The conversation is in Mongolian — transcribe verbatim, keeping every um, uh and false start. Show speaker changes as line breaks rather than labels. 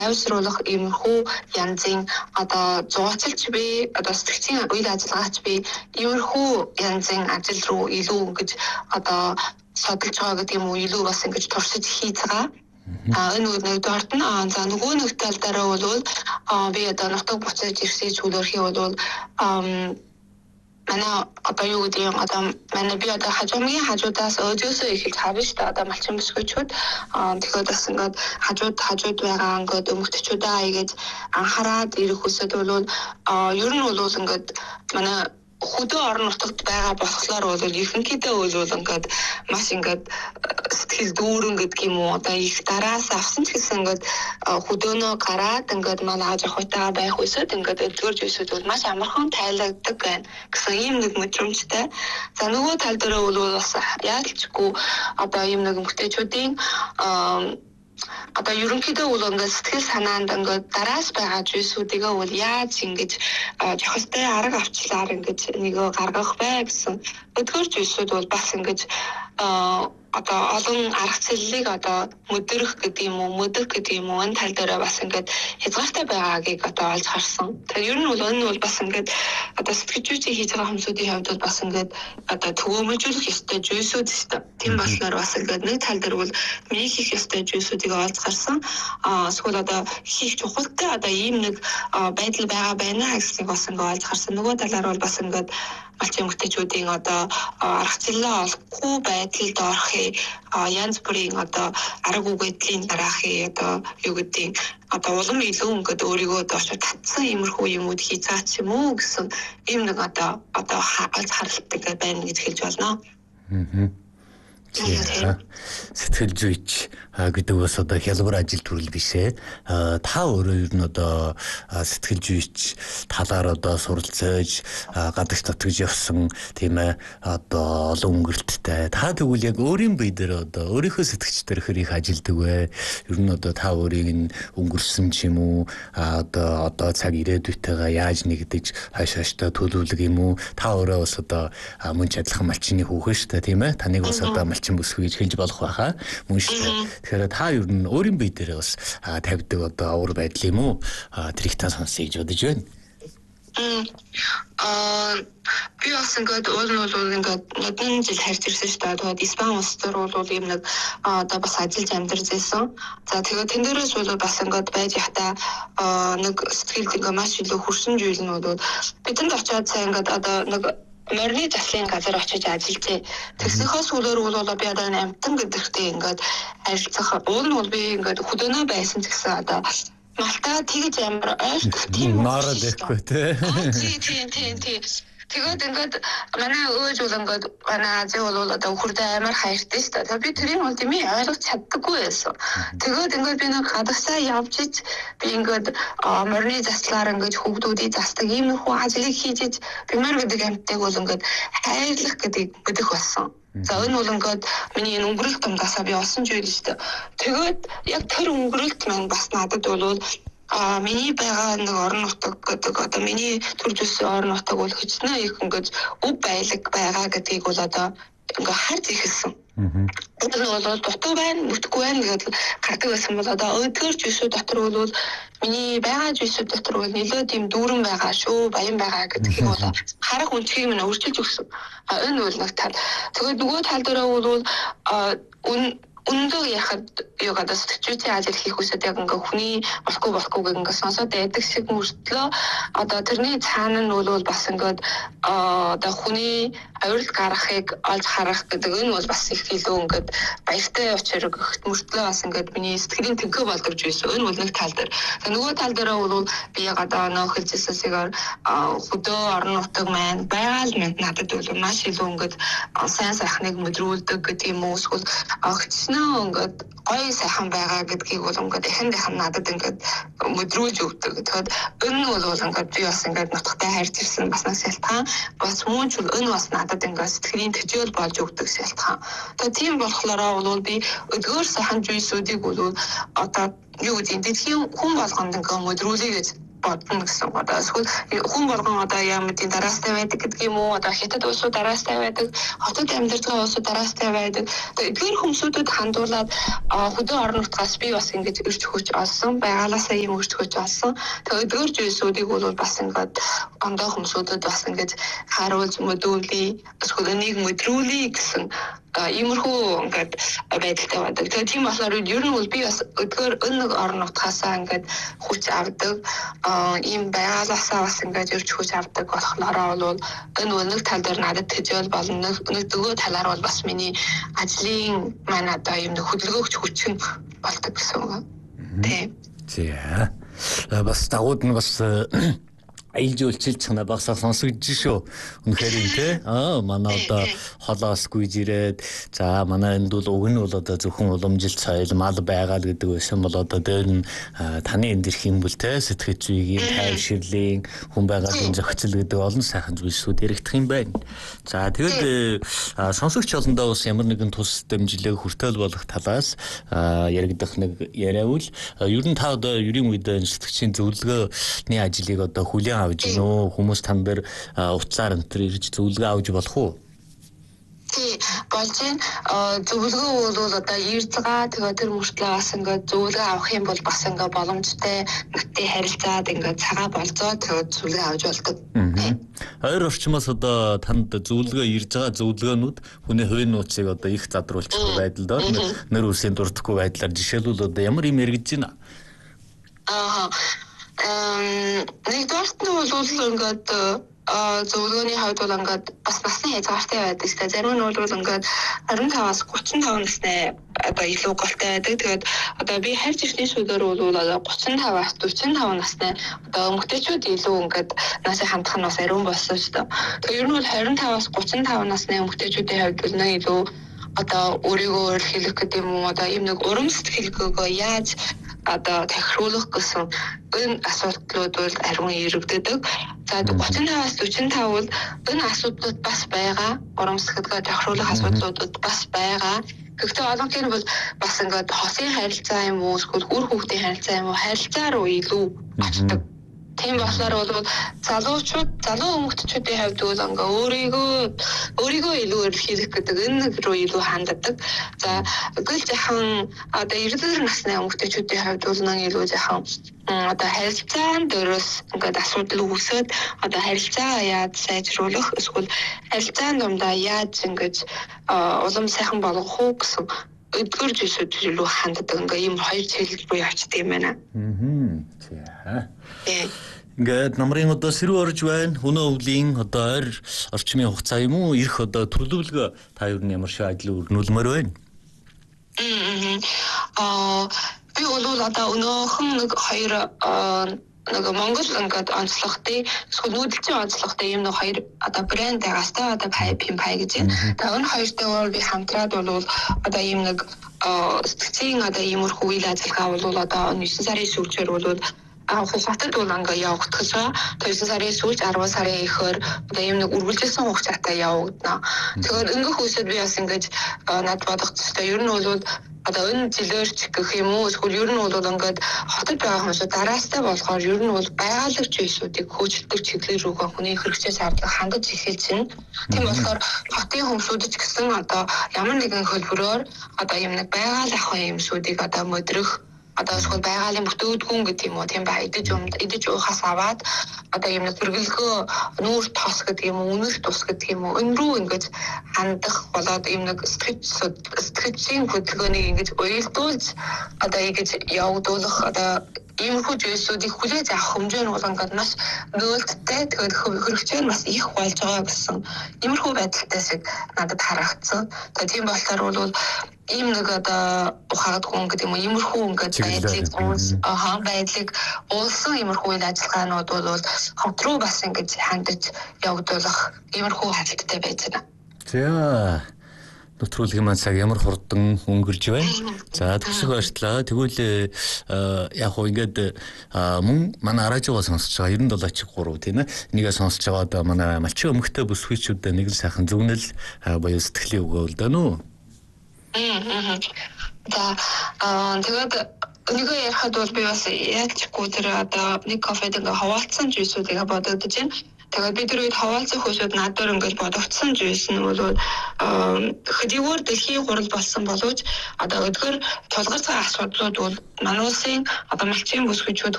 авсруулах иймэрхүү янзын одоо зугаацалч би одоо сэтгцийн үйл ажиллагаач би иймэрхүү янзын ажил руу илүү ингэж одоо содолж байгаа гэдэг юм уу илүү бас ингэж туршиж хийж байгаа. А энэ нэгдүгээр нь за нөгөө нэг тал дараа бол би одоо нутаг буцаж ирсэн зүйлөрхий бол манай одоо юу гэдэг юм одоо манай би одоо хажуугийн хажуудаас өдөөсөө эхэлж харна шүү дээ одоо малчин бүсгүйчүүд тэгэхээр бас ингээд хажууд хажууд байгаа ингээд өмгтчүүдээ аягээд анхаарад ирэх үсэд бол ер нь бол ингээд манай хөдөө орон нутагт байгаа болохоор бол ерөнхийдөө бол ингээд маш ингээд сэтгэл дүүрэн гэдэг юм уу одоо их дараас авсан ч гэсэн ингээд хөдөөнөө гараад ингээд манай ааж ахуйтайгаа байх үсэд ингээд өдгөрж өсөд бол маш амархан тайлагддаг байна гэсэн ийм нэг мэдрэмжтэй. За нөгөө тал дээр бол бас яалтчгүй одоо ийм нэг эмгтээчүүдийн одоо ерөнхийдөө бол ингээд сэтгэл санаанд ингээд дараас байгаа зүйлсүүдийгээ бол яаж ингэж жохолтой арга авчлаар ингэж нэг гаргах вэ гэсэн өдгөр зүйлсүүд бол бас ингэж одоо олон арга зэллийг одоо өдөрөх гэдэг юм уу мөдөх гэдэг юм уу энэ тал дээр бас ингээд хязгаартай байгаагийг одоо олж харсан. Тэгэхээр ер нь бол энэ бол бас ингээд одоо сэтгэжүүчийн хийж байгаа хүмүүсийн хувьд бол бас ингээд одоо төвөөмжүүлэх ёстой зүйлсүүд шүү дээ. Тийм болсноор бас ингээд нэг тал дээр бол миний хийх ёстой зүйлсүүдийг олж харсан. Аа эсвэл одоо хийх чухалтай одоо ийм нэг байдал байгаа байна гэдгийг бас ингээд олж харсан. Нөгөө талаар бол бас ингээд малчин эмэгтэйчүүдийн одоо арга зэлээ олохгүй байдалд орохын янз бүрийн одоо арга үгэдлийн дараахын одоо юу гэдгийг одоо улам илүү ингээд өөрийгөө доошо татсан иймэрхүү юмуд хийж байгаа ч юм уу гэсэн ийм нэг одоо одоо олж харалттай байна гэж хэлж болно.
Аа. Сэтгэл зүйч гэдэг бас одоо хялбар ажил төрөл биш ээ. Та өөрөө ер нь одоо сэтгэл зүйч талаар одоо суралцаж гадагш татгаж явсан тийм ээ одоо олон өнгөрөлттэй. Та тэгвэл яг өөрийн бие дээр одоо өөрийнхөө сэтгчдэр хэрэг ажилдаг вэ? Ер нь одоо та өөрийг нь өнгөрсөн ч юм уу одоо одоо цаг ирээдүйтэйгээ яаж нэгдэж хаш хаштай төлөвлөг юм уу? Та өөрөө бас одоо мөн ч адилхан малчины хүүхэн шүү дээ тийм ээ. Таныг бас одоо малчин бүсгүй гэж хэлж болох байхаа мөн шүү дээ. Тэгэхээр та ер нь өөрийн бие дээр бас тавьдаг одоо уур байдал юм уу? Тэрийг та сонсъё гэж бодож байна.
Аа би бас ингээд уул нь бол ингээд нэгэн жил харж ирсэн шүү дээ. Тэгээд Испани улс дээр бол юм нэг одоо бас ажиллаж амьдарч байсан. За тэгээд тэн дээрээс бол бас ингээд байж явахдаа нэг сэтгэлд ингээд маш илүү хүрсэн зүйл нь бол бидэнд очиад сайн ингээд одоо нэг морины заслын газар очиж ажиллажээ. Тэгснийхээ сүүлээр бол би одоо амтан гэдэгтэй ингээд харилцах уул нь бол би ингээд хөдөөнөө байсан ч гэсэн одоо Малта тэгж амар ойртох тийм
нороо дэхгүй тий.
Тийм тийм тийм. Тэгээд ингээд манай өөж бол ингээд манай ази бол одоо хүрдэ амар хайртай шүү дээ. Тэгээд би тэрийг бол тийм ойлгож чаддаггүй байсан. Тэгээд ингээд би нэг гадагсаа явж иж би ингээд морины заслаар ингээд хүүхдүүдийг застдаг ийм нөхөө ажлыг хийж бимэр гэдэг амттайг бол ингээд хайрлах гэдэг мэдэх болсон. За энэ бол ингээд миний энэ өнгөрөлт томдасаа би олсон зүйл шүү дээ. Тэгээд яг тэр өнгөрөлт маань бас надад бол а миний байгаа нэг орон нутаг гэдэг одоо миний төрж өссөн орон нутаг бол хэчнээн их ингээд өв байлаг байгаа гэдгийг бол одоо ингээд харж ихэлсэн. Энэ бол дутуу байна, нүтгэхгүй байна гэдэг гардаг байсан бол одоо өдгөр жишүү дотор бол миний байгаа жишүү дотор бол нэлээд тийм дүүрэн байгаа шүү, баян байгаа гэдгийг бол харах үнцгийг минь өөрчилж өгсөн. А энэ бол нэг тал. Тэгээд нөгөө тал дээр бол үн Үндөө яхад юу гадаг сэтгчүүдийн ажил хийх үсэд яг ингээ хүний болохгүй болохгүй гэх ингээ сонсоод байдаг шиг мөртлөө одоо тэрний цаана нь бол бас ингээд одоо хүний авирал гаргахыг олж харах гэдэг энэ бол бас их илүү ингээд баяртай учраа гөхт мөртлөө бас ингээд миний сэтгэлийн тэнхээ болдогж байсан. Энэ бол нэг тал дээр. Тэгээ нөгөө тал дээр бол би яг одоо нөө хэлжсэсээр хөдөө орон нутаг маань байгаль маань надад бол маш илүү ингээд сайн сайхныг мэдрүүлдэг гэдэг юм уу эсвэл нөө ингээд гоё сайхан байгаа гэдгийг бол ингээд эхэн дахин надад ингээд мэдрүүлж өгдөг. Тэгэхээр энэ бол ингээд би бас ингээд нутагтай хайрч ирсэн бас нэг шалтгаан. Бас мөн ч энэ бас надад ингээд сэтгэлийн төжөөл болж өгдөг шалтгаан. Тэгэхээр тийм болохоор бол би өдгөр сайхан зүйлсүүдийг бол одоо юу гэдэг дэлхийн хүн болгонд ингээд мэдрүүлээ гэж бодно гэсэн. Одоо эсвэл хүн болгон одоо яа мэдээ дараастай байдаг гэдэг юм уу? Одоо хятад улсууд дараастай байдаг, хотод амьдарч байгаа улсууд дараастай байдаг. Тэгээ эдгээр хүмүүсүүдэд хандуулаад хөдөө орон нутгаас би бас ингэж ирж хүч олсон, байгалаасаа юм ирж хүч олсон. Тэгээ эдгээр зүйлсүүдийг бол бас ингээд ондоо хүмүүсүүдэд бас ингэж харуулж мөдүүлээ, эсвэл энийг мэдрүүлээ гэсэн иймэрхүү ингээд байдалтай байдаг. Тэгээ тийм болохоор ер нь бол би бас өдгөр өнөг орон нутгаасаа ингээд хүч авдаг, ийм байгалаасаа бас ингээд ирж хүч авдаг болохоор бол энэ өнөг тал дээр надад төжөөл болно. Нэг дөгөө талаар бол бас миний ажлын маань одоо юм хөдөлгөөгч хүчин болдог гэсэн үг. Тийм.
За. Бас дагууд нь бас айлж үлчилж чана багсаа сонсогдож шүү. Үнэхээр юм те. Аа манай одоо холоос гүйж ирээд за манай энд бол уг нь бол одоо зөвхөн уламжилт соёл мал байгаа л гэдэг байсан бол одоо дээр нь таны энд ирэх юм бол те сэтгэж зүйгийн тайвширлын хүн байгалийн зохицол гэдэг олон сайхан зүйлсүүд яригдах юм байна. За тэгээд сонсогч олондоо бас ямар нэгэн тус дэмжлэг хүртэл болох талаас яригдах нэг яриавал ер нь та одоо ерийн үед сэтгэгчийн зөвлөгөөний ажлыг одоо хүлээн авч гинөө хүмүүс тань дээр утсаар өнтер ирж зөвлөгөө авч болох уу?
Тий, болж байна. Зөвлөгөө бол одоо ирж байгаа. Тэгээ тэр мөртлөө бас ингээд зөвлөгөө авах юм бол бас ингээд боломжтой нэгтэй харилцаад ингээд цагаа болзоо тэгээ зөвлөгөө авч болдог.
Хоёр орчмоос одоо танд зөвлөгөө ирж байгаа зөвлөгөөнүүд хүний хувийн нууцыг одоо их задруулчих байдалд нэр үсгийн дурдахгүй байдлаар жишээлбэл одоо ямар юм яригдж байна?
Аа Эм нэгдүгээрт нь бол ингээд зөвлөгөөний хувьд бол ингээд бас насны хязгаартай байдаг. Тэгээ зарим нь бол ингээд арван таваас гурван таван насны одоо илүү голтой байдаг. Тэгээд одоо би харж ирсний сүлээр бол одоо гурван таваас дөрвөн таван насны одоо эмэгтэйчүүд илүү ингээд наасаа хандах нь бас ариун болсон шүү дээ. Тэгээ ер нь бол двадцать таваас гурван таван насны эмэгтэйчүүдийн хувьд бол нэг илүү одоо өөрийгөө өөрчлөх гэдэг юм уу одоо ийм нэг урам сэтгэлгөөгөө яаж одоо тохируулах гэсэн энэ асуудлууд бол ариун иргэдэг. За гурван таваас дөрвөн тав бол энэ асуудлууд бас байгаа. Урам сэтгэлгөө тохируулах асуудлууд бас байгаа. Гэхдээ олонх нь бол бас ингээд хосын харилцаа юм уу эсвэл үр хүүхдийн харилцаа юм уу харилцаа руу илүү очдог. Тийм болохоор бол залуучууд, залуу эмэгтэйчүүдийн хувьд бол ингээ өөрийгөө өөрийгөө илүү өргөх гэдэг энэ рүү илүү ханддаг. За гэл жахан одоо эрдэнэ насны эмэгтэйчүүдийн хувьд бол нэг илүү жахан одоо харилцаан дээрээс ингээд асуудал үүсээд одоо харилцаа яаж сайжруулах эсвэл харилцаан дундаа яаж ингэж улам сайхан болгох уу гэсэн эдгээр зүйлсүүд илүү ханддаг ингээ ийм хоёр чиглэл рүү явчихдаг юм байна.
Аа. За. Ингээд намрын одоо сэрүү орж байна. Өнөө өвлийн одоо ойр орчмын хугацаа юм уу? Ирэх одоо төлөвлөгөө та юу нь ямар шиг ажил өрнүүлмээр байна?
Аа би бол одоо өнөөхөн нэг хоёр нэг Монгол ингээд онцлогтой эсвэл нүүдэлчин онцлогтой юм нэг хоёр одоо брэнд байгаас та одоо Pipe Pie гэж. Тэгээ энэ хоёртой бол би хамтраад бол одоо ийм нэг сэтгцийн одоо иймэрхүү үйл ажиллагаа бол одоо нэгэн сарын сүүлчээр бол аа хатад бол ингээ явагдах байгаа. девять сарын сүүлч арван сарын ихэр одоо юм нэг үргэлжилсэн хугацаатай явагдана. Тэгэхээр ингээ хөөсөд би бас ингэж над бодогдчихтой. Ер нь бол одоо энэ жилээрч гэх юм уу эсвэл ер нь бол ингээд хотод байгаа хүмүүсүүд дараастай болохоор ер нь бол байгалийн зүйлсүүдийг хөөцөлдөг чиглэл рүүгээ хүний хэрэгцээ шаардлага хандаж эхэлж байна. Тийм болохоор хотын хүмүүсүүд ч гэсэн одоо ямар нэгэн хөлбөрөөр одоо юм нэг байгаль ахуйн юмсуудыг одоо мөдрөх одоо эсвэл байгалийн бүтээдгүн гэдэг юм уу тийм ба идэж өмд идэж уухаас аваад одоо юм хэрэглэгөө нүүр тос гэдэг юм уу үнэлт тус гэдэг юм уу энэ рүү ингэж хандах болоод юм нэг сэтгэж сэтгэжийн хөдөлгөөнийг ингэж уялдуулж одоо ингэж явагдуулах одоо иймэрхүү зүйлсүүдийг хүлээж авах хэмжээ нь бол ингээд маш нөлттэй тэгээд хэрэгцээ нь бас их болж байгаа гэсэн иймэрхүү байдалтай шиг надад харагдсан. Тэгээд тийм болохоор бол ийм нэг одоо ухаад хүн гэдэг юм уу иймэрхүү ингээд байдлыг уус аа байдлыг уулсан иймэрхүү үйл ажиллагаанууд бол хот руу бас ингэж хандаж явагдуулах иймэрхүү хадгалтай байж байна.
За нөтрүүлгийн маань цаг ямар хурдан өнгөрж байна. За төгсөх баярлалаа. Тэгвэл яг хөө ингээд мөн манай радиогоо сонсож байгаа девяносто долоо чиг гурав тийм ээ. Нэгээ сонсож байгаа манай малчин өмгтэй бүсгүйчүүдэд нэг сайхан зөвнөл боёо сэтгэлийн өгөөл дэнүү.
За аа тэгээд Өнөөгөө ярихад бол би бас яалтчгүй тэр одоо нэг кофед ингээ хаваалцсан жуйсүүдийг бодогдож байна. Тэгээд бид нар үед хаваалцах хүмүүсүүд надад ингээд бодогдсон жуйс нь бол хөдийгөр дэлхийн хурал болсон боловч одоо өдгөр тулгарсан асуудлууд бол манай улсын одоо малчин бүсгүйчүүд